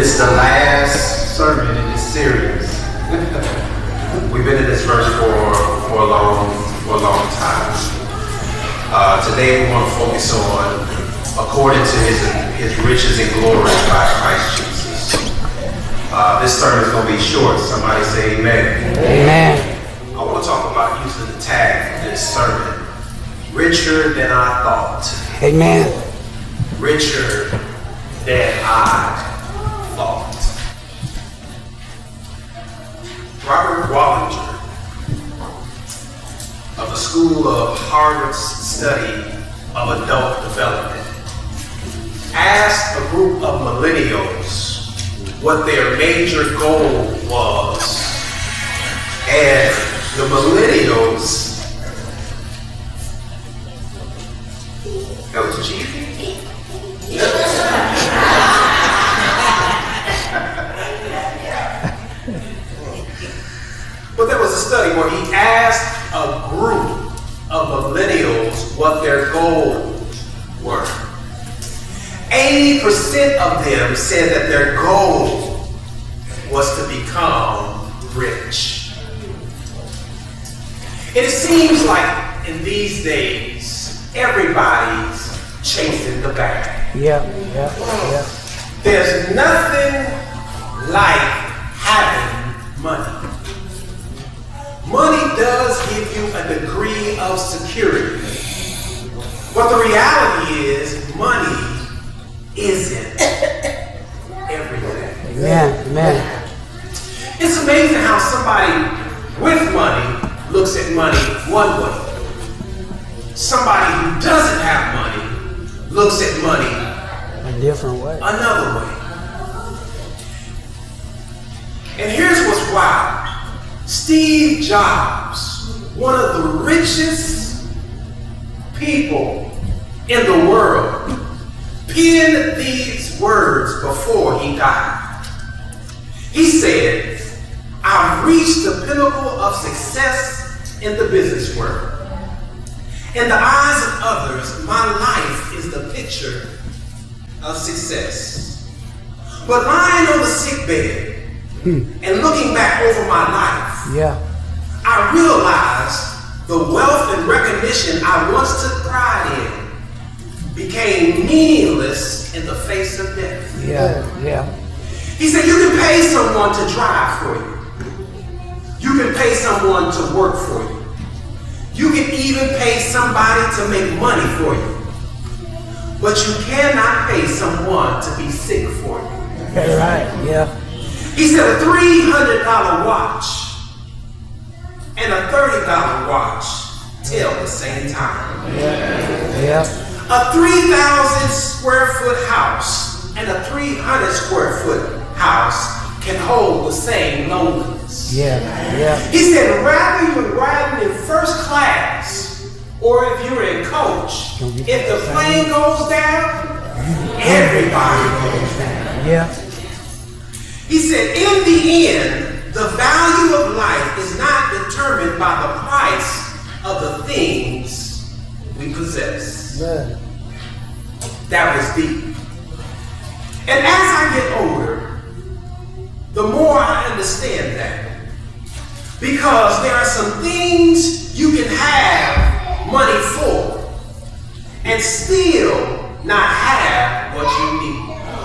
This is the last sermon in this series. We've been in this verse for a long time. Today we want to focus on according to his riches and glory by Christ Jesus. This sermon is going to be short. Somebody say amen. Amen. I want to talk about using the tag for this sermon. Richer than I thought. Amen. Richer than I thought. Robert Wallinger of the School of Harvard's study of adult development asked a group of millennials what their major goal was, and the millennials, that was cheesy. But there was a study where he asked a group of millennials what their goals were. 80% of them said that their goal was to become rich. And it seems like in these days, everybody's chasing the bag. Yeah. There's nothing like having money. Money does give you a degree of security. But the reality is, money isn't everything. Amen. It's amazing how somebody with money looks at money one way. Somebody who doesn't have money looks at money A different way. another way. And here's what's wild. Steve Jobs, one of the richest people in the world, penned these words before he died. He said, "I've reached the pinnacle of success in the business world. In the eyes of others, my life is the picture of success. But lying on the sick bed and looking back over my life, I realized the wealth and recognition I once took pride in became meaningless in the face of death." He said, you can pay someone to drive for you. You can pay someone to work for you. You can even pay somebody to make money for you. But you cannot pay someone to be sick for you. That's right. He said a $300 watch and a $30 watch tell the same time. A 3,000 square foot house and a 300 square foot house can hold the same loneliness. He said rather you're riding in first class or if you're in coach, if the plane goes down, everybody goes down. He said, in the end, the value of life is not determined by the price of the things we possess. That was deep. And as I get older, the more I understand that. Because there are some things you can have money for and still not have what you need.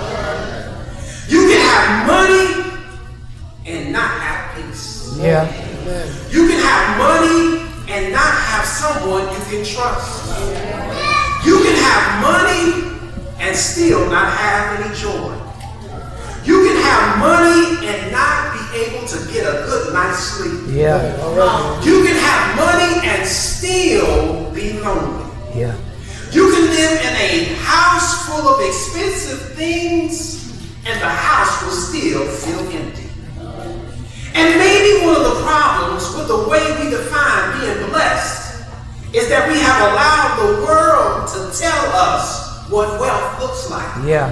You can have money and not have peace. You can have money and not have someone you can trust. You can have money and still not have any joy. You can have money and not be able to get a good night's sleep. You can have money and still be lonely. You can live in a house full of expensive things and the house will still feel empty. And maybe one of the problems with the way we define being blessed is that we have allowed the world to tell us what wealth looks like.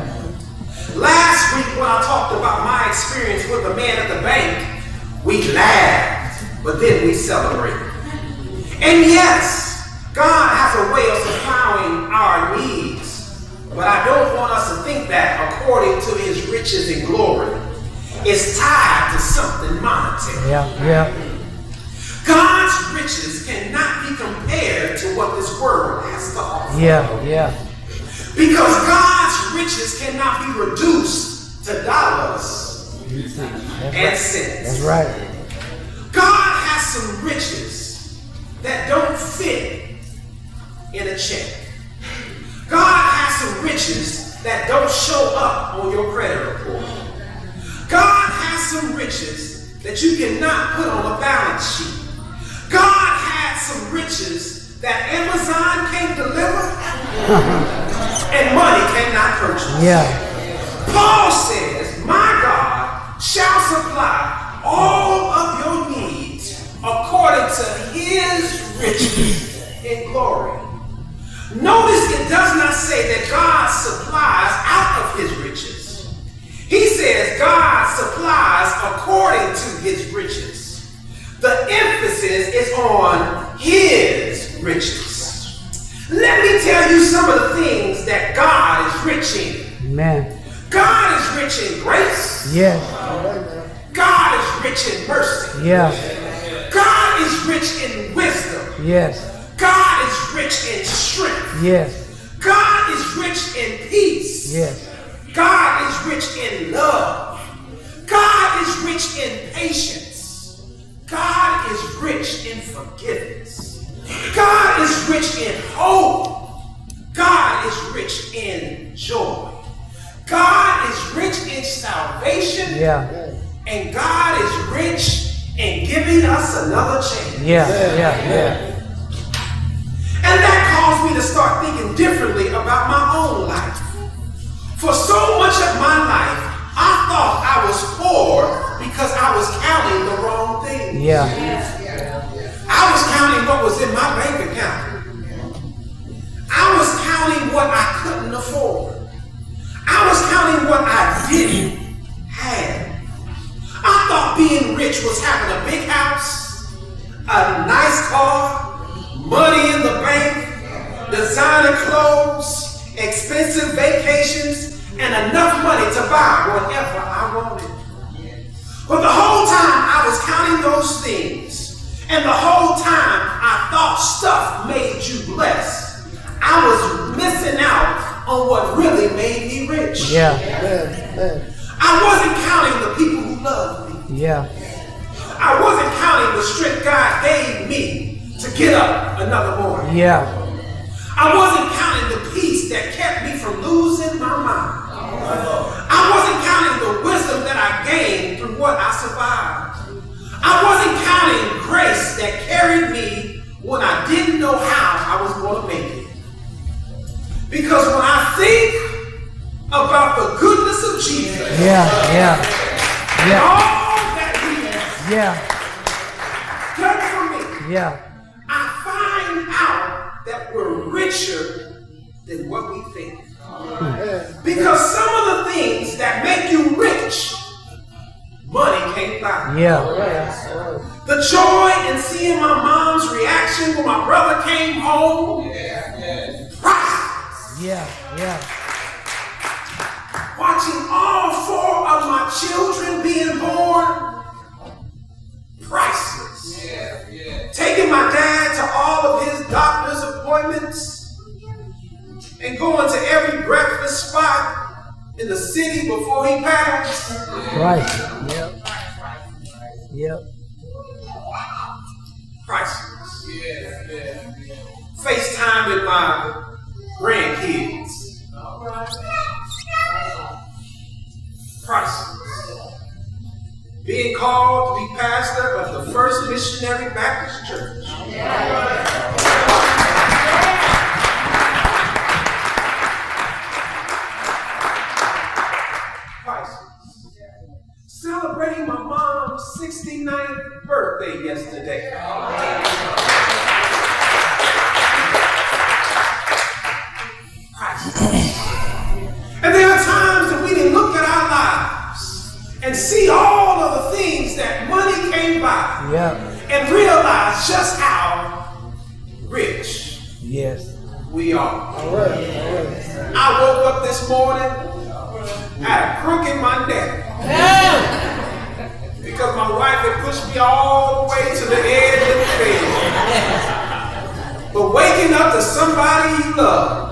Last week when I talked about my experience with the man at the bank, we laughed, but then we celebrated. And yes, God has a way of supplying our needs, but I don't want us to think that according to his riches and glory is tied to something monetary. God's riches cannot be compared to what this world has to offer. Because God's riches cannot be reduced to dollars and cents. That's right. God has some riches that don't fit in a check. God has some riches that don't show up on your credit report. God has some riches that you cannot put on a balance sheet. God has some riches that Amazon can't deliver and money cannot purchase. Paul says, my God shall supply all of your needs according to his riches in glory. Notice it does not say that God supplies out of his riches. He says God supplies according to his riches. The emphasis is on his riches. Let me tell you some of the things that God is rich in. Amen. God is rich in grace. Yes. God is rich in mercy. Yeah. God is rich in wisdom. Yes. God is rich in strength. Yes. God is rich in peace. Yes. God is rich in love. God is rich in patience. God is rich in forgiveness. God is rich in hope. God is rich in joy. God is rich in salvation. Yeah. And God is rich in giving us another chance. Yeah. And that caused me to start thinking differently about my own life. For so much of my life, I thought I was poor because I was counting the wrong thing. Yeah. I was counting what was in my bank account. I was counting what I couldn't afford. I was counting what I didn't have. I thought being rich was having a big house, a nice car, money in the bank, designer clothes, expensive vacations, and enough money to buy whatever I wanted. But the whole time I was counting those things, and the whole time I thought stuff made you blessed, I was missing out on what really made me rich. Yeah. I wasn't counting the people who loved me. Yeah. I wasn't counting the strength God gave me to get up another morning. Yeah. I wasn't counting the peace that kept me from losing my mind. I wasn't counting the wisdom that I gained through what I survived. I wasn't counting grace that carried me when I didn't know how I was going to make it. Because when I think about the goodness of Jesus, and all that he has done for me, I find out that we're richer than what we think. Because some of the things that make you rich, money can't buy. The joy in seeing my mom's reaction when my brother came home, priceless. Watching all 4 of my children being born, priceless. Taking my dad to all of his doctor's appointments and going to every breakfast spot in the city before he passed. Priceless. FaceTime with my grandkids. Priceless. Being called to be pastor of the First Missionary Baptist Church. Priceless. Celebrating my mom's 69th birthday yesterday. And there are times that we can look at our lives and see all of the things that money came by and realize just how rich we are. I woke up this morning, had a crook in my you all the way to the edge of the bed. But waking up to somebody you love